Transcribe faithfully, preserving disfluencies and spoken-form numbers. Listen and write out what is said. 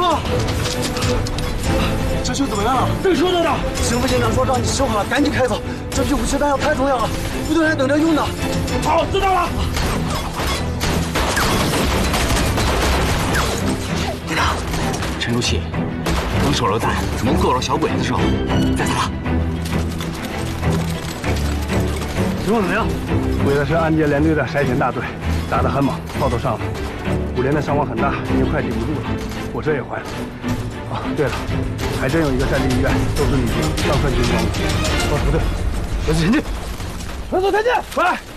说，这球怎么样了？没收到的。师傅现在说让你收好了，赶紧开走。这批武器弹药太重要了，部队还等着用呢。好，知道了。队长，沉住气，等手榴弹能够到小鬼子的时候再打。情况怎么样？ 鬼子是安捷联队的筛选大队，打得很猛，炮都上了。五连的伤亡很大，已经快顶不住了，火车也坏了。啊，对了，还真有一个战地医院，都是女兵，上分军装的。报土队，随时前进。快走，前进，快！